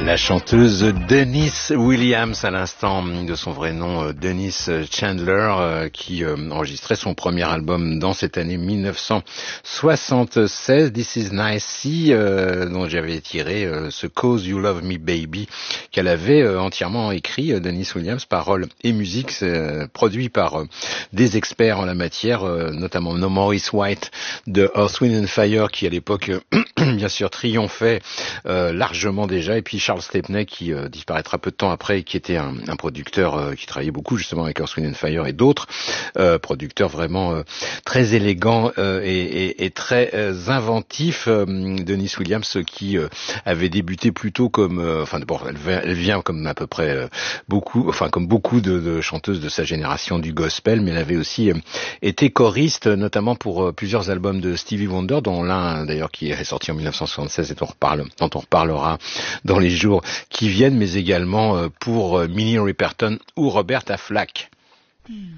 La chanteuse Denise Williams, à l'instant de son vrai nom Denise Chandler, qui enregistrait son premier album dans cette année 1976, This Is Nice, dont j'avais tiré ce Cause You Love Me Baby, qu'elle avait entièrement écrit, Denise Williams, paroles et musique, produit par des experts en la matière, notamment Maurice White de Earth, Wind and Fire, qui à l'époque bien sûr triomphait largement déjà, et puis Charles Stepney qui disparaîtra peu de temps après, qui était un producteur qui travaillait beaucoup justement avec Earth, Wind and Fire et d'autres producteurs vraiment très élégants et très inventifs. Denise Williams qui avait débuté plutôt comme enfin d'abord elle vient comme à peu près comme beaucoup de chanteuses de sa génération du gospel, mais elle avait aussi été choriste notamment pour plusieurs albums de Stevie Wonder, dont l'un d'ailleurs qui est sorti en 1976 et dont on reparlera dans les jours qui viennent, mais également pour Minnie Riperton ou Roberta Flack.